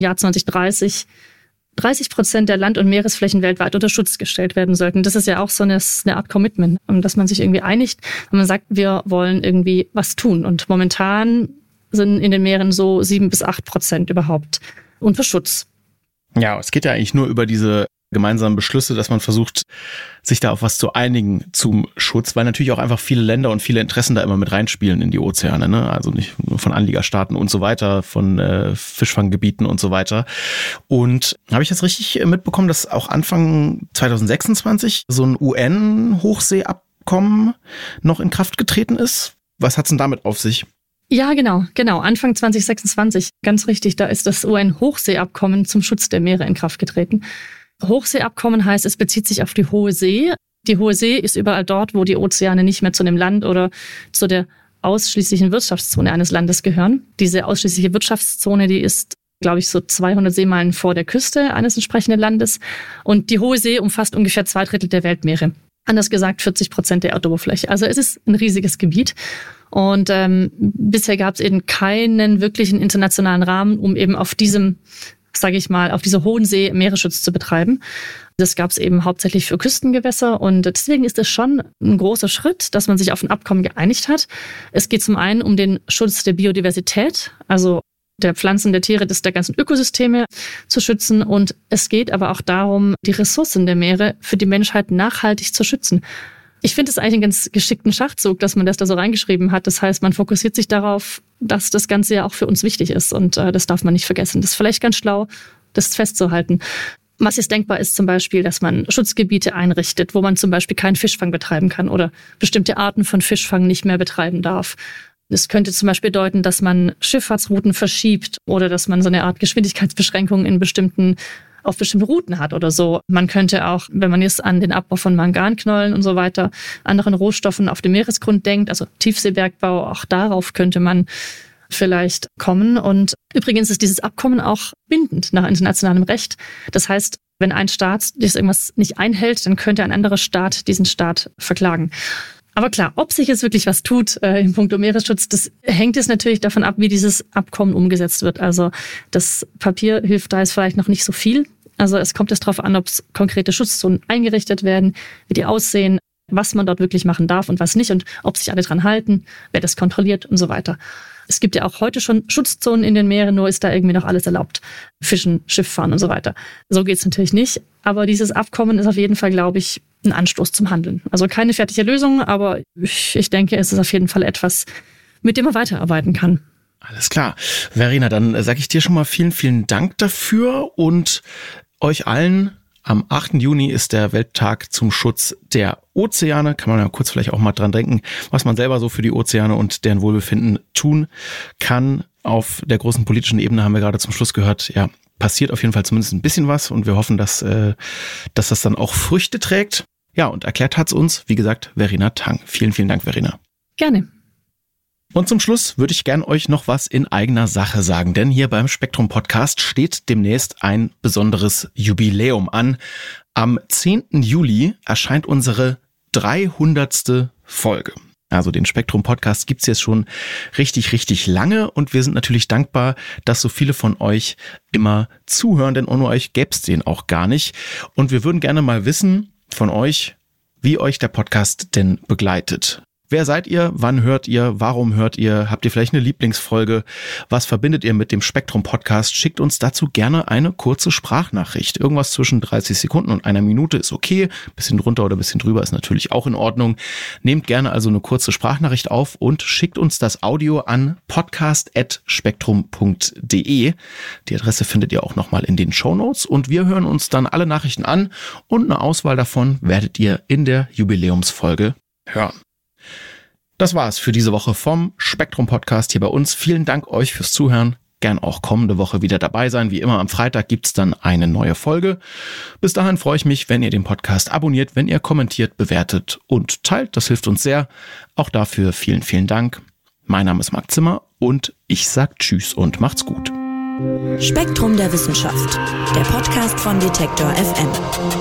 Jahr 2030 30% der Land- und Meeresflächen weltweit unter Schutz gestellt werden sollten. Das ist ja auch so eine Art Commitment, dass man sich irgendwie einigt und man sagt, wir wollen irgendwie was tun. Und momentan sind in den Meeren so 7-8% überhaupt unter Schutz. Ja, es geht ja eigentlich nur über diese gemeinsamen Beschlüsse, dass man versucht, sich da auf was zu einigen zum Schutz, weil natürlich auch einfach viele Länder und viele Interessen da immer mit reinspielen in die Ozeane, ne? Also nicht nur von Anliegerstaaten und so weiter, von Fischfanggebieten und so weiter. Und habe ich jetzt richtig mitbekommen, dass auch Anfang 2026 so ein UN-Hochseeabkommen noch in Kraft getreten ist? Was hat's denn damit auf sich? Ja, genau. Anfang 2026, ganz richtig, da ist das UN-Hochseeabkommen zum Schutz der Meere in Kraft getreten. Hochseeabkommen heißt, es bezieht sich auf die Hohe See. Die Hohe See ist überall dort, wo die Ozeane nicht mehr zu einem Land oder zu der ausschließlichen Wirtschaftszone eines Landes gehören. Diese ausschließliche Wirtschaftszone, die ist, glaube ich, so 200 Seemeilen vor der Küste eines entsprechenden Landes. Und die Hohe See umfasst ungefähr 2/3 der Weltmeere. Anders gesagt 40% der Erdoberfläche. Also es ist ein riesiges Gebiet. Und bisher gab es eben keinen wirklichen internationalen Rahmen, um eben auf diesem, sage ich mal, auf dieser Hohen See Meeresschutz zu betreiben. Das gab es eben hauptsächlich für Küstengewässer und deswegen ist es schon ein großer Schritt, dass man sich auf ein Abkommen geeinigt hat. Es geht zum einen um den Schutz der Biodiversität, also der Pflanzen, der Tiere, der ganzen Ökosysteme zu schützen. Und es geht aber auch darum, die Ressourcen der Meere für die Menschheit nachhaltig zu schützen. Ich finde es eigentlich einen ganz geschickten Schachzug, dass man das da so reingeschrieben hat. Das heißt, man fokussiert sich darauf, dass das Ganze ja auch für uns wichtig ist. Und das darf man nicht vergessen. Das ist vielleicht ganz schlau, das festzuhalten. Was jetzt denkbar ist zum Beispiel, dass man Schutzgebiete einrichtet, wo man zum Beispiel keinen Fischfang betreiben kann oder bestimmte Arten von Fischfang nicht mehr betreiben darf. Es könnte zum Beispiel bedeuten, dass man Schifffahrtsrouten verschiebt oder dass man so eine Art Geschwindigkeitsbeschränkung auf bestimmten Routen hat oder so. Man könnte auch, wenn man jetzt an den Abbau von Manganknollen und so weiter, anderen Rohstoffen auf dem Meeresgrund denkt, also Tiefseebergbau, auch darauf könnte man vielleicht kommen. Und übrigens ist dieses Abkommen auch bindend nach internationalem Recht. Das heißt, wenn ein Staat das irgendwas nicht einhält, dann könnte ein anderer Staat diesen Staat verklagen. Aber klar, ob sich jetzt wirklich was tut in puncto Meeresschutz, das hängt jetzt natürlich davon ab, wie dieses Abkommen umgesetzt wird. Also das Papier hilft da jetzt vielleicht noch nicht so viel. Also es kommt jetzt darauf an, ob es konkrete Schutzzonen eingerichtet werden, wie die aussehen, was man dort wirklich machen darf und was nicht und ob sich alle dran halten, wer das kontrolliert und so weiter. Es gibt ja auch heute schon Schutzzonen in den Meeren, nur ist da irgendwie noch alles erlaubt. Fischen, Schiff fahren und so weiter. So geht's natürlich nicht. Aber dieses Abkommen ist auf jeden Fall, glaube ich, ein Anstoß zum Handeln. Also keine fertige Lösung, aber ich denke, es ist auf jeden Fall etwas, mit dem man weiterarbeiten kann. Alles klar. Verena, dann sage ich dir schon mal vielen, vielen Dank dafür und euch allen. Am 8. Juni ist der Welttag zum Schutz der Ozeane. Kann man ja kurz vielleicht auch mal dran denken, was man selber so für die Ozeane und deren Wohlbefinden tun kann. Auf der großen politischen Ebene haben wir gerade zum Schluss gehört, ja, passiert auf jeden Fall zumindest ein bisschen was und wir hoffen, dass das dann auch Früchte trägt. Ja, und erklärt hat's uns, wie gesagt, Verena Tang. Vielen, vielen Dank, Verena. Gerne. Und zum Schluss würde ich gern euch noch was in eigener Sache sagen, denn hier beim Spektrum Podcast steht demnächst ein besonderes Jubiläum an. Am 10. Juli erscheint unsere 300. Folge. Also den Spektrum Podcast gibt's jetzt schon richtig, richtig lange und wir sind natürlich dankbar, dass so viele von euch immer zuhören, denn ohne euch gäb's den auch gar nicht. Und wir würden gerne mal wissen von euch, wie euch der Podcast denn begleitet. Wer seid ihr? Wann hört ihr? Warum hört ihr? Habt ihr vielleicht eine Lieblingsfolge? Was verbindet ihr mit dem Spektrum Podcast? Schickt uns dazu gerne eine kurze Sprachnachricht. Irgendwas zwischen 30 Sekunden und einer Minute ist okay. Bisschen drunter oder bisschen drüber ist natürlich auch in Ordnung. Nehmt gerne also eine kurze Sprachnachricht auf und schickt uns das Audio an podcast@spektrum.de. Die Adresse findet ihr auch nochmal in den Shownotes und wir hören uns dann alle Nachrichten an und eine Auswahl davon werdet ihr in der Jubiläumsfolge hören. Das war's für diese Woche vom Spektrum Podcast hier bei uns. Vielen Dank euch fürs Zuhören. Gern auch kommende Woche wieder dabei sein. Wie immer am Freitag gibt's dann eine neue Folge. Bis dahin freue ich mich, wenn ihr den Podcast abonniert, wenn ihr kommentiert, bewertet und teilt. Das hilft uns sehr. Auch dafür vielen, vielen Dank. Mein Name ist Marc Zimmer und ich sag Tschüss und macht's gut. Spektrum der Wissenschaft, der Podcast von Detektor FM.